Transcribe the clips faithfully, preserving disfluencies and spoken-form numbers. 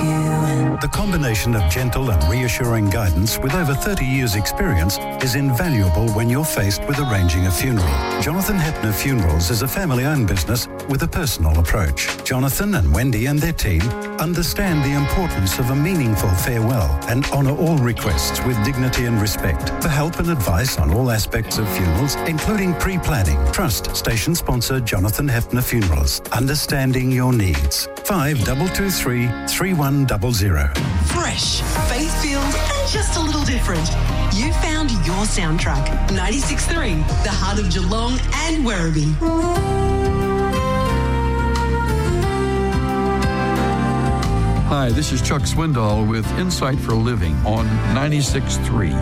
The combination of gentle and reassuring guidance with over thirty years' experience is invaluable when you're faced with arranging a funeral. Jonathan Hepner Funerals is a family-owned business with a personal approach. Jonathan and Wendy and their team understand the importance of a meaningful farewell and honour all requests with dignity and respect. For help and advice on all aspects of funerals, including pre-planning, trust station sponsor Jonathan Hepner Funerals. Understanding your needs. five two two three, three one zero zero. Fresh, faith-filled and just a little different. You found your soundtrack. ninety-six point three, the heart of Geelong and Werribee. Hi, this is Chuck Swindoll with Insight for Living on ninety-six point three.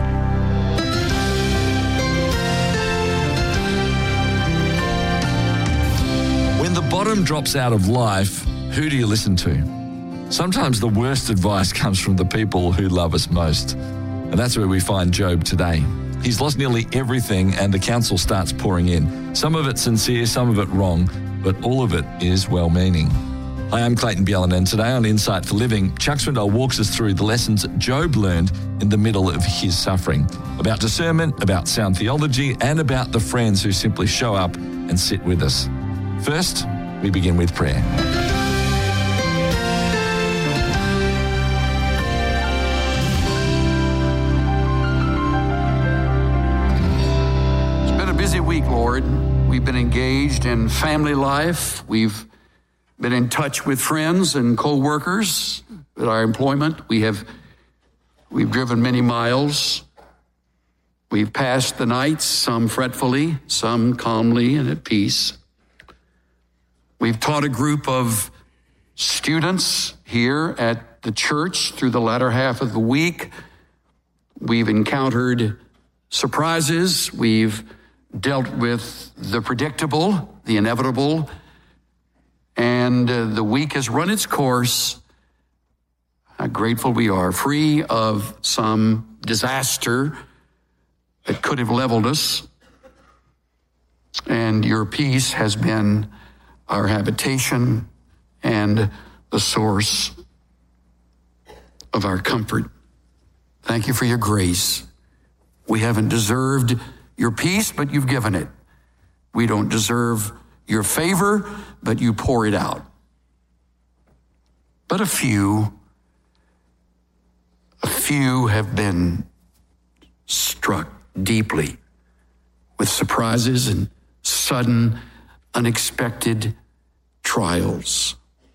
When the bottom drops out of life, who do you listen to? Sometimes the worst advice comes from the people who love us most. And that's where we find Job today. He's lost nearly everything and the counsel starts pouring in. Some of it sincere, some of it wrong, but all of it is well-meaning. Hi, I'm Clayton Bjelland, and today on Insight for Living, Chuck Swindoll walks us through the lessons Job learned in the middle of his suffering. About discernment, about sound theology, and about the friends who simply show up and sit with us. First, we begin with prayer. Week, Lord. We've been engaged in family life. We've been in touch with friends and co-workers at our employment. We have we've driven many miles. We've passed the nights, some fretfully, some calmly and at peace. We've taught a group of students here at the church through the latter half of the week. We've encountered surprises. We've dealt with the predictable, the inevitable, and uh, the week has run its course. How grateful we are, free of some disaster that could have leveled us. And your peace has been our habitation and the source of our comfort. Thank you for your grace. We haven't deserved your peace, but you've given it. We don't deserve your favor, but you pour it out. But a few, a few have been struck deeply with surprises and sudden, unexpected trials.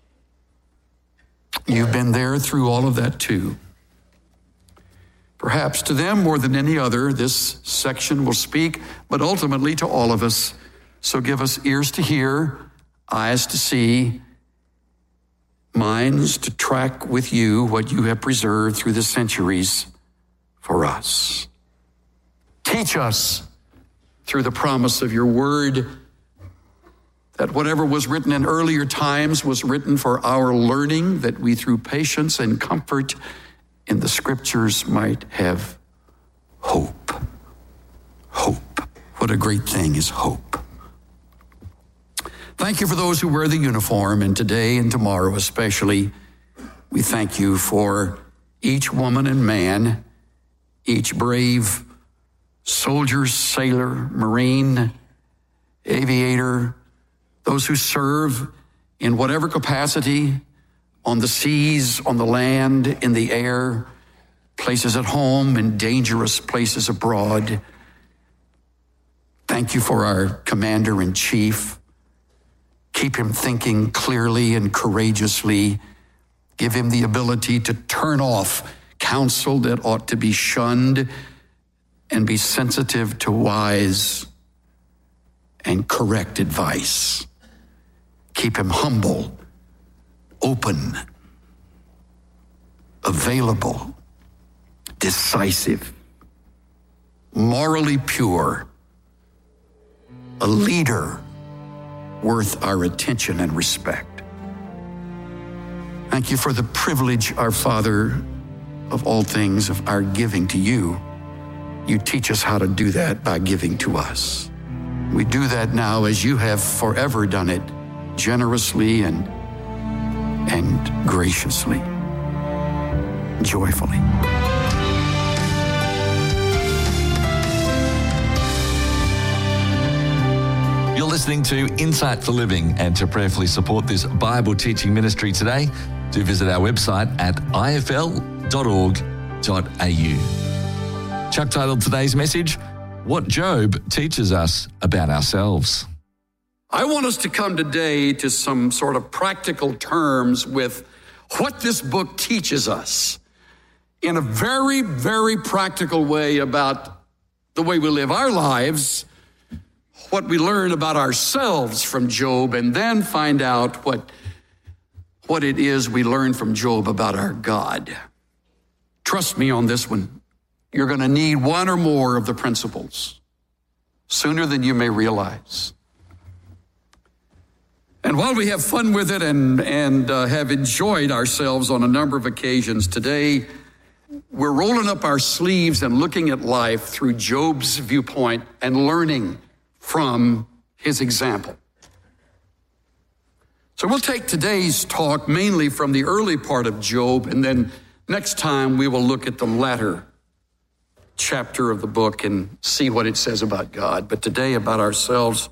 You've been there through all of that too. Perhaps to them more than any other, this section will speak, but ultimately to all of us. So give us ears to hear, eyes to see, minds to track with you what you have preserved through the centuries for us. Teach us through the promise of your word that whatever was written in earlier times was written for our learning, that we through patience and comfort in the scriptures might have hope. Hope. What a great thing is hope. Thank you for those who wear the uniform, and today and tomorrow especially, we thank you for each woman and man, each brave soldier, sailor, Marine, aviator, those who serve in whatever capacity, on the seas, on the land, in the air, places at home, and dangerous places abroad. Thank you for our commander-in-chief. Keep him thinking clearly and courageously. Give him the ability to turn off counsel that ought to be shunned and be sensitive to wise and correct advice. Keep him humble, open, available, decisive, morally pure, a leader worth our attention and respect. Thank you for the privilege, our Father, of all things, of our giving to you. You teach us how to do that by giving to us. We do that now as you have forever done it, generously and, and graciously. joyfully. You're listening to Insight for Living, and to prayerfully support this Bible teaching ministry today, do visit our website at I F L dot org dot A U. Chuck titled today's message, What Job Teaches Us About Ourselves. I want us to come today to some sort of practical terms with what this book teaches us in a very, very practical way about the way we live our lives, what we learn about ourselves from Job, and then find out what, what it is we learn from Job about our God. Trust me on this one. You're going to need one or more of the principles sooner than you may realize. And while we have fun with it and, and uh, have enjoyed ourselves on a number of occasions, today we're rolling up our sleeves and looking at life through Job's viewpoint and learning from his example. So we'll take today's talk mainly from the early part of Job, and then next time we will look at the latter chapter of the book and see what it says about God. But today about ourselves.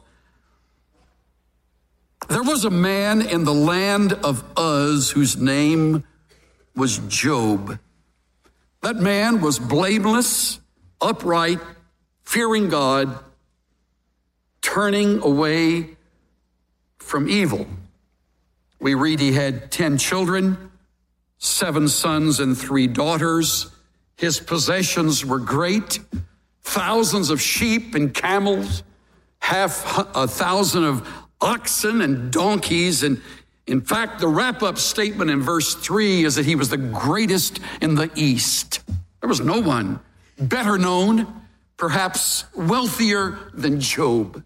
There was a man in the land of Uz whose name was Job. That man was blameless, upright, fearing God, turning away from evil. We read he had ten children, seven sons and three daughters. His possessions were great, thousands of sheep and camels, half a thousand of oxen and donkeys. And in fact, the wrap-up statement in verse three is that he was the greatest in the East. There was no one better known, perhaps wealthier than Job.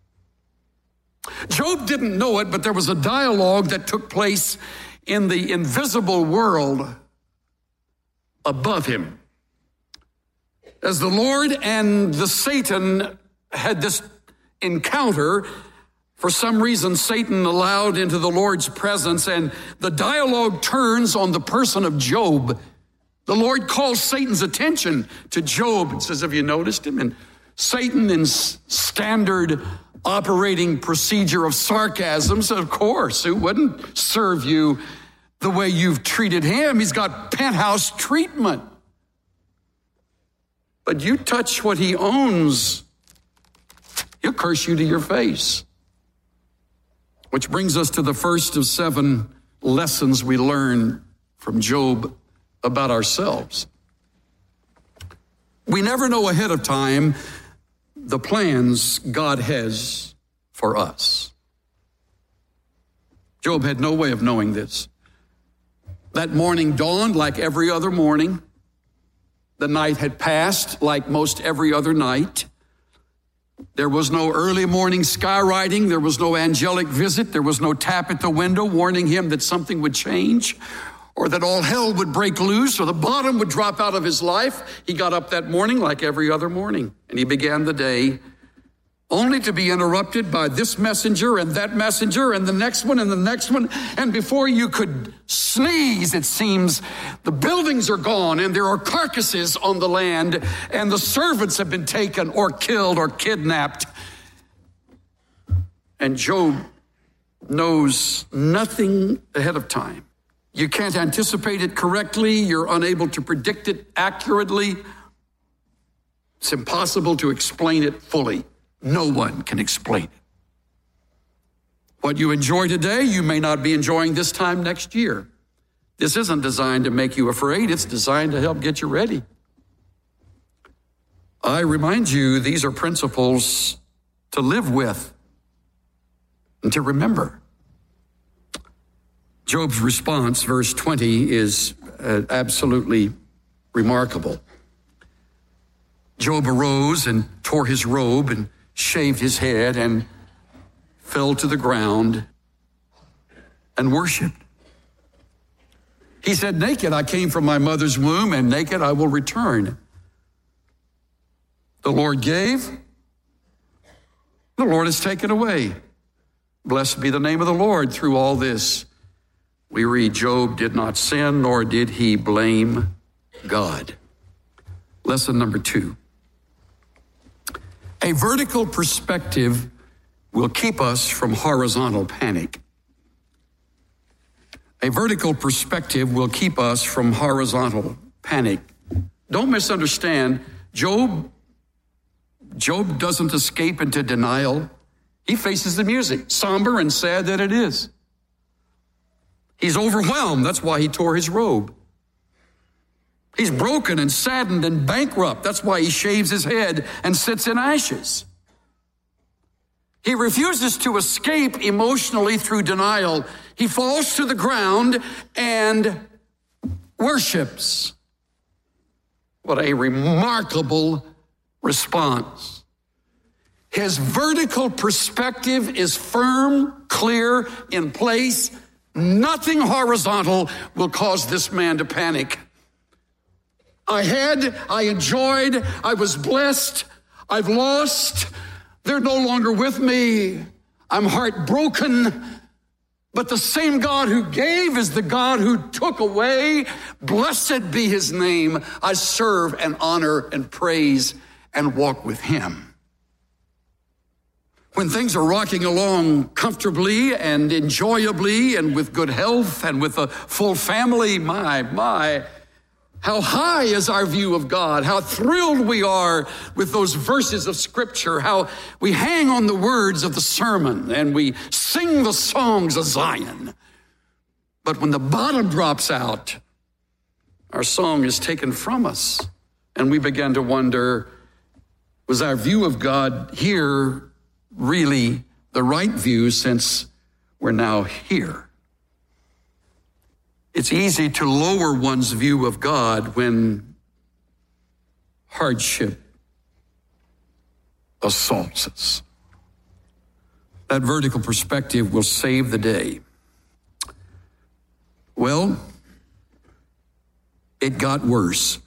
Job didn't know it, but there was a dialogue that took place in the invisible world above him. As the Lord and the Satan had this encounter, for some reason Satan allowed into the Lord's presence, and the dialogue turns on the person of Job. The Lord calls Satan's attention to Job and says, have you noticed him? And Satan, in standard operating procedure of sarcasm, said, of course, who wouldn't serve you the way you've treated him? He's got penthouse treatment. But you touch what he owns, he'll curse you to your face. Which brings us to the first of seven lessons we learn from Job about ourselves. We never know ahead of time the plans God has for us. Job had no way of knowing this. That morning dawned like every other morning. The night had passed like most every other night. There was no early morning skywriting. There was no angelic visit. There was no tap at the window warning him that something would change or that all hell would break loose or the bottom would drop out of his life. He got up that morning like every other morning, and he began the day only to be interrupted by this messenger and that messenger and the next one and the next one. And before you could sneeze, it seems, the buildings are gone and there are carcasses on the land and the servants have been taken or killed or kidnapped. And Job knows nothing ahead of time. You can't anticipate it correctly. You're unable to predict it accurately. It's impossible to explain it fully. No one can explain it. What you enjoy today, you may not be enjoying this time next year. This isn't designed to make you afraid. It's designed to help get you ready. I remind you, these are principles to live with and to remember. Job's response, verse twenty, is uh, absolutely remarkable. Job arose and tore his robe and shaved his head and fell to the ground and worshiped. He said, naked I came from my mother's womb, and naked I will return. The Lord gave, the Lord has taken away. Blessed be the name of the Lord through all this. we read Job did not sin, nor did he blame God. Lesson number two. A vertical perspective will keep us from horizontal panic. A vertical perspective will keep us from horizontal panic. Don't misunderstand. Job, Job doesn't escape into denial. He faces the music, somber and sad that it is. He's overwhelmed. That's why he tore his robe. He's broken and saddened and bankrupt. That's why he shaves his head and sits in ashes. He refuses to escape emotionally through denial. He falls to the ground and worships. What a remarkable response. His vertical perspective is firm, clear, in place. Nothing horizontal will cause this man to panic. I had, I enjoyed, I was blessed, I've lost, they're no longer with me, I'm heartbroken, but the same God who gave is the God who took away. Blessed be his name. I serve and honor and praise and walk with him. When things are rocking along comfortably and enjoyably and with good health and with a full family, my, my, how high is our view of God? How thrilled we are with those verses of Scripture. How we hang on the words of the sermon and we sing the songs of Zion. But when the bottom drops out, our song is taken from us. And we begin to wonder, was our view of God here really the right view since we're now here? It's easy to lower one's view of God when hardship assaults us. That vertical perspective will save the day. Well, it got worse.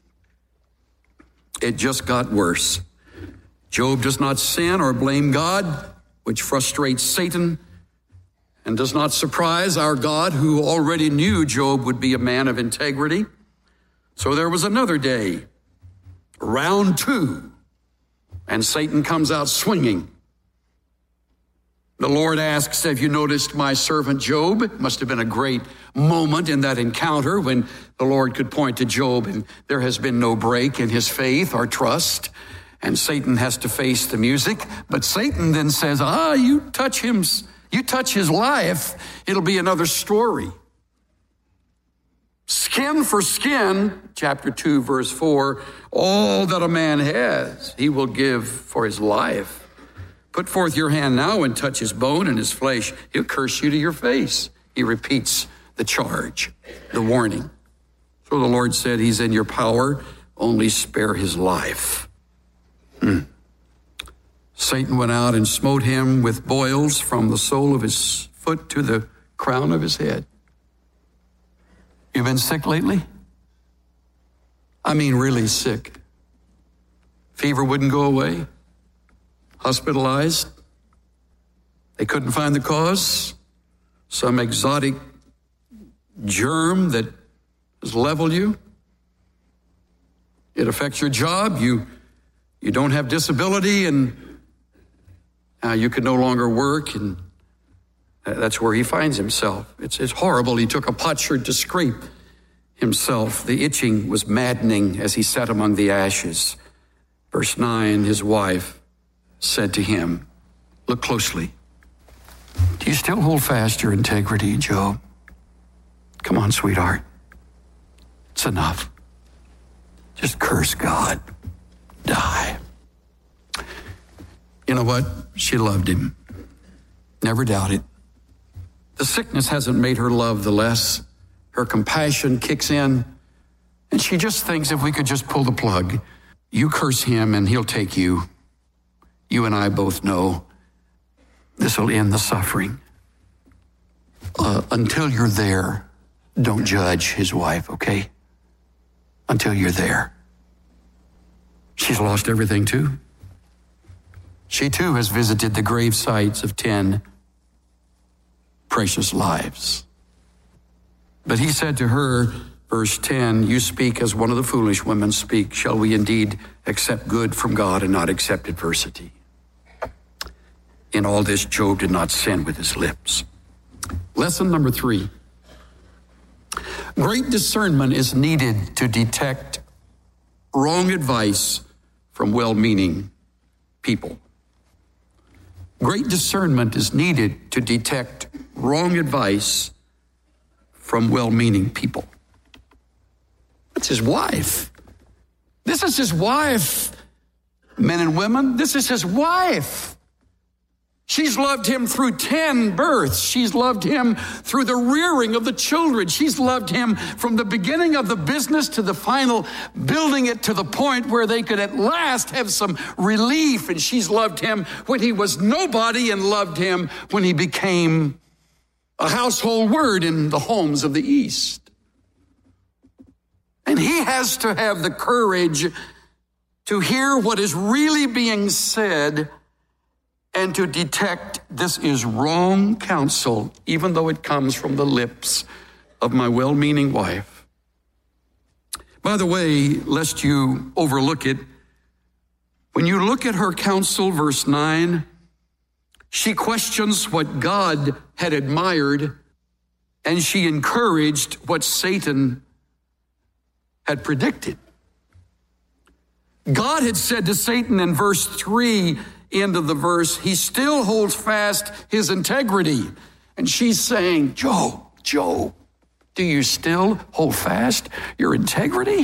It just got worse. Job does not sin or blame God, which frustrates Satan and does not surprise our God, who already knew Job would be a man of integrity. So there was another day, round two, and Satan comes out swinging. The Lord asks, have you noticed my servant Job? It must have been a great moment in that encounter when the Lord could point to Job and there has been no break in his faith or trust. And Satan has to face the music. But Satan then says, ah, you touch him, you touch his life, it'll be another story. Skin for skin, chapter two, verse four, all that a man has, he will give for his life. Put forth your hand now and touch his bone and his flesh. He'll curse you to your face. He repeats the charge, the warning. So the Lord said, he's in your power, only spare his life. Hmm. Satan went out and smote him with boils from the sole of his foot to the crown of his head. You've been sick lately? I mean, really sick. Fever wouldn't go away. Hospitalized. They couldn't find the cause. Some exotic germ that has leveled you. It affects your job. You, you don't have disability, and uh, you can no longer work, and that's where he finds himself. It's, it's horrible. He took a potsherd to scrape himself. The itching was maddening as he sat among the ashes. Verse nine, his wife said to him, look closely. Do you still hold fast your integrity, Job? Come on, sweetheart. It's enough. Just curse God. Die. You know what? She loved him. Never doubt it. The sickness hasn't made her love the less. Her compassion kicks in, and she just thinks if we could just pull the plug, you curse him and he'll take you. You and I both know this will end the suffering. Uh, until you're there, don't judge his wife, okay? Until you're there. She's lost everything too. She too has visited the grave sites of ten precious lives. But he said to her, verse ten, you speak as one of the foolish women speak. Shall we indeed accept good from God and not accept adversity? In all this, Job did not sin with his lips. Lesson number three. Great discernment is needed to detect wrong advice from well-meaning people. Great discernment is needed to detect wrong advice from well-meaning people. That's his wife. This is his wife, men and women. This is his wife. She's loved him through ten births. She's loved him through the rearing of the children. She's loved him from the beginning of the business to the final building it to the point where they could at last have some relief. And she's loved him when he was nobody and loved him when he became a household word in the homes of the East. And he has to have the courage to hear what is really being said and to detect this is wrong counsel, even though it comes from the lips of my well-meaning wife. By the way, lest you overlook it, when you look at her counsel, verse nine, she questions what God had admired, and she encouraged what Satan had predicted. God had said to Satan in verse three, end of the verse, he still holds fast his integrity. And she's saying, Job, Job, do you still hold fast your integrity?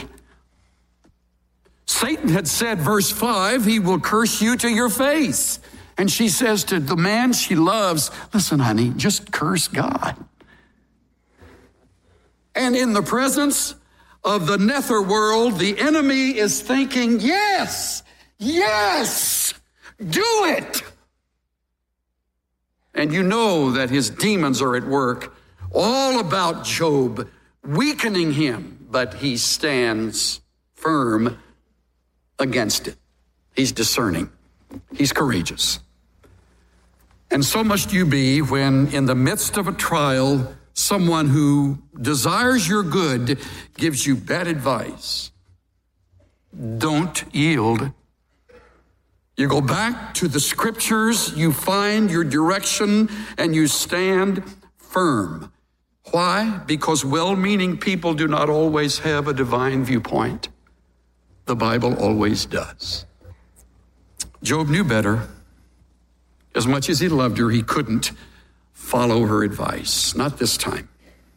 Satan had said, verse five, he will curse you to your face. And she says to the man she loves, listen, honey, just curse God. And in the presence of the nether world, the enemy is thinking, yes, yes, do it. And you know that his demons are at work all about Job, weakening him, but he stands firm against it. He's discerning. He's courageous. And so must you be when in the midst of a trial, someone who desires your good gives you bad advice. Don't yield. You go back to the scriptures, you find your direction, and you stand firm. Why? Because well-meaning people do not always have a divine viewpoint. The Bible always does. Job knew better. As much as he loved her, he couldn't follow her advice. Not this time.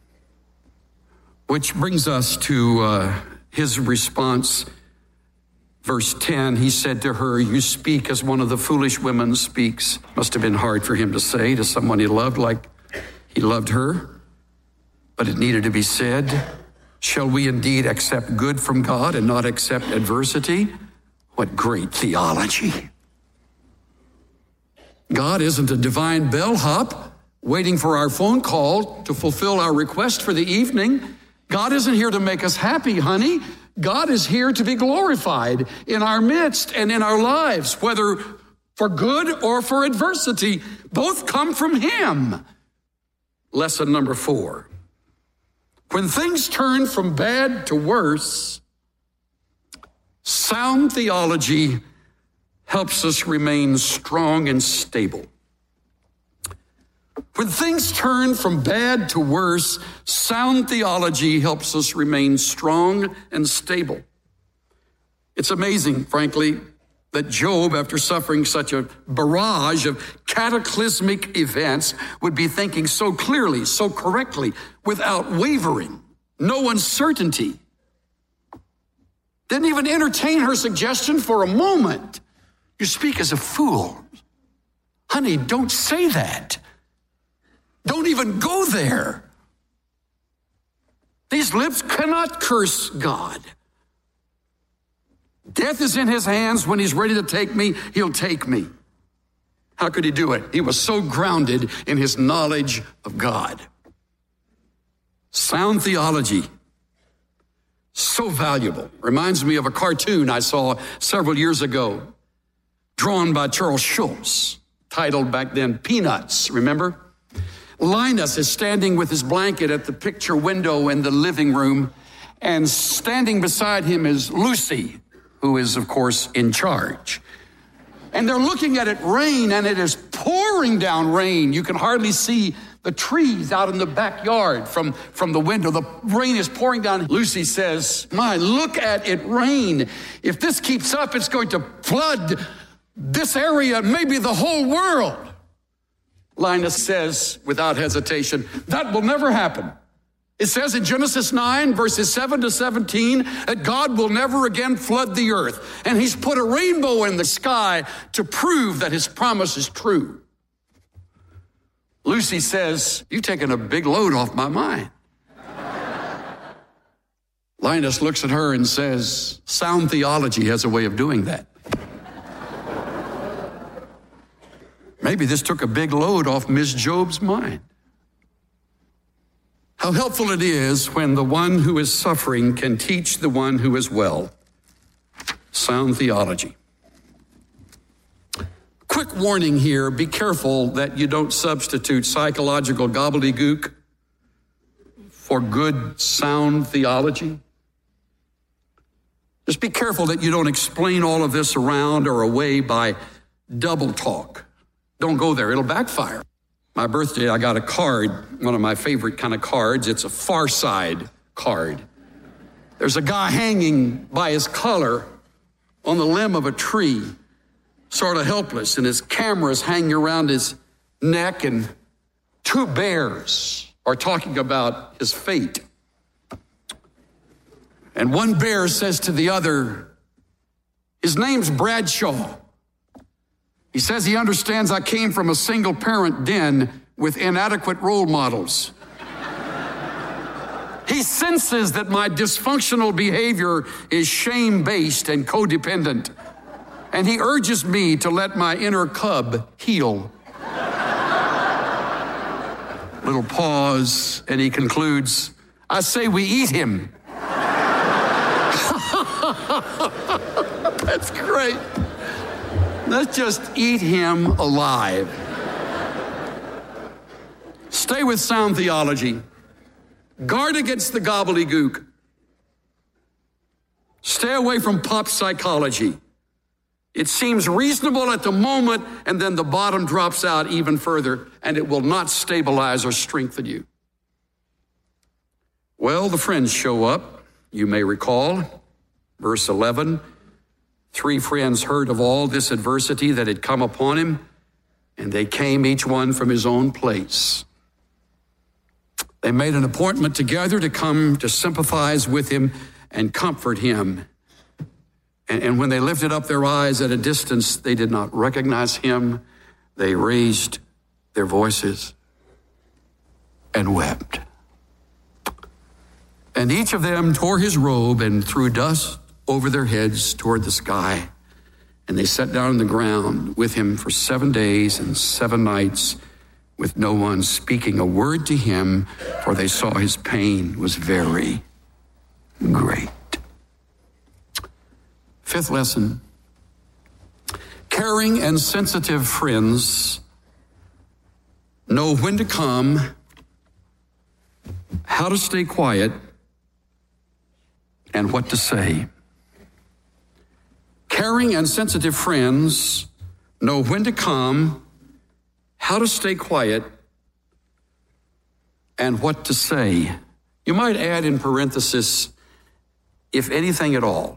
Which brings us to uh, his response. Verse ten, he said to her, you speak as one of the foolish women speaks. Must have been hard for him to say to someone he loved like he loved her. But it needed to be said. Shall we indeed accept good from God and not accept adversity? What great theology. God isn't a divine bellhop waiting for our phone call to fulfill our request for the evening. God isn't here to make us happy, honey. God is here to be glorified in our midst and in our lives, whether for good or for adversity. Both come from him. Lesson number four. When things turn from bad to worse, sound theology helps us remain strong and stable. When things turn from bad to worse, sound theology helps us remain strong and stable. It's amazing, frankly, that Job, after suffering such a barrage of cataclysmic events, would be thinking so clearly, so correctly, without wavering, no uncertainty. Didn't even entertain her suggestion for a moment. You speak as a fool. Honey, don't say that. Don't even go there. These lips cannot curse God. Death is in his hands. When he's ready to take me, he'll take me. How could he do it? He was so grounded in his knowledge of God. Sound theology, so valuable. Reminds me of a cartoon I saw several years ago, drawn by Charles Schulz, titled back then Peanuts, remember? Linus is standing with his blanket at the picture window in the living room, and standing beside him is Lucy, who is, of course, in charge. And they're looking at it rain, and it is pouring down rain. You can hardly see the trees out in the backyard from, from the window. The rain is pouring down. Lucy says, "My, look at it rain. If this keeps up, it's going to flood this area, maybe the whole world." Linus says, without hesitation, "That will never happen." It says in Genesis nine, verses seven to seventeen, that God will never again flood the earth. And he's put a rainbow in the sky to prove that his promise is true. Lucy says, "You've taken a big load off my mind." Linus looks at her and says, "Sound theology has a way of doing that." Maybe this took a big load off Miss Job's mind. How helpful it is when the one who is suffering can teach the one who is well. Sound theology. Quick warning here, be careful that you don't substitute psychological gobbledygook for good, sound theology. Just be careful that you don't explain all of this around or away by double talk. Don't go there, it'll backfire. My birthday, I got a card, one of my favorite kind of cards. It's a Far Side card. There's a guy hanging by his collar on the limb of a tree, sort of helpless, and his camera's hanging around his neck, and two bears are talking about his fate. And one bear says to the other, his name's Bradshaw. He says he understands I came from a single parent den with inadequate role models. He senses that my dysfunctional behavior is shame-based and codependent, and he urges me to let my inner cub heal. Little pause, and he concludes, "I say we eat him." That's great. Let's just eat him alive. Stay with sound theology. Guard against the gobbledygook. Stay away from pop psychology. It seems reasonable at the moment, and then the bottom drops out even further, and it will not stabilize or strengthen you. Well, the friends show up. You may recall, verse eleven, three friends heard of all this adversity that had come upon him, and they came each one from his own place. They made an appointment together to come to sympathize with him and comfort him. And, and when they lifted up their eyes at a distance, they did not recognize him. They raised their voices and wept. And each of them tore his robe and threw dust over their heads toward the sky. And they sat down on the ground with him for seven days and seven nights, with no one speaking a word to him, for they saw his pain was very great. Fifth lesson. Caring and sensitive friends know when to come, how to stay quiet, and what to say. Caring and sensitive friends know when to come, how to stay quiet, and what to say. You might add in parenthesis, if anything at all.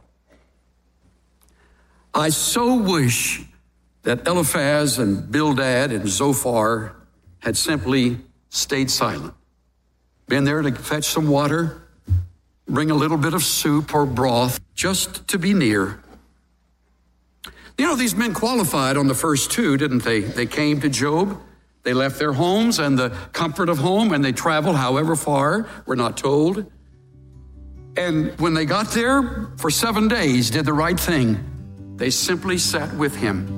I so wish that Eliphaz and Bildad and Zophar had simply stayed silent. Been there to fetch some water, bring a little bit of soup or broth, just to be near. You know, these men qualified on the first two, didn't they? They came to Job. They left their homes and the comfort of home, and they traveled however far, we're not told. And when they got there for seven days, did the right thing. They simply sat with him.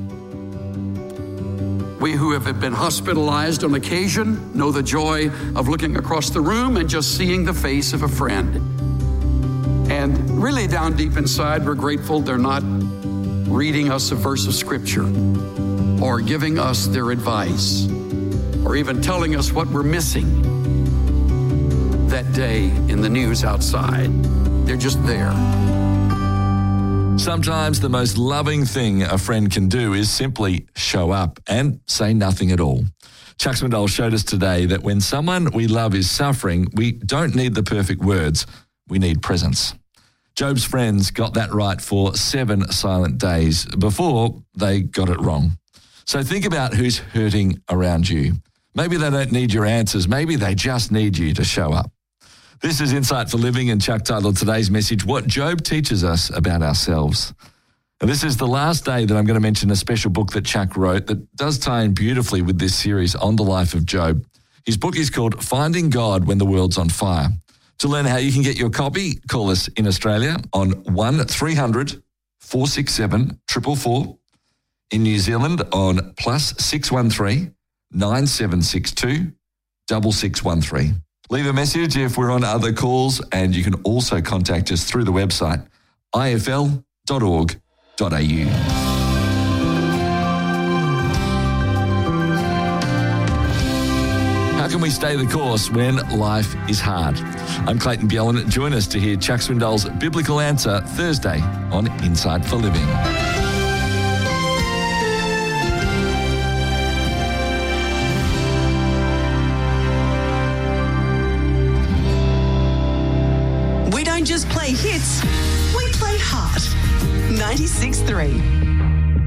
We who have been hospitalized on occasion know the joy of looking across the room and just seeing the face of a friend. And really down deep inside, we're grateful they're not reading us a verse of scripture or giving us their advice. or even telling us what we're missing that day in the news outside. They're just there. Sometimes the most loving thing a friend can do is simply show up and say nothing at all. Chuck Swindoll showed us today that when someone we love is suffering, we don't need the perfect words, we need presence. Job's friends got that right for seven silent days before they got it wrong. So think about who's hurting around you. Maybe they don't need your answers. Maybe they just need you to show up. This is Insight for Living, and Chuck titled today's message, What Job Teaches Us About Ourselves. And this is the last day that I'm going to mention a special book that Chuck wrote that does tie in beautifully with this series on the life of Job. His book is called Finding God When the World's on Fire. To learn how you can get your copy, call us in Australia on one three hundred, four six seven, four four four. In New Zealand on plus six one three, nine seven six two, six six one three. Leave a message if we're on other calls, and you can also contact us through the website I F L dot org dot A U. How can we stay the course when life is hard? I'm Clayton Bjellan. Join us to hear Chuck Swindoll's Biblical Answer Thursday on Insight for Living. We don't just play hits, we play heart. ninety-six point three.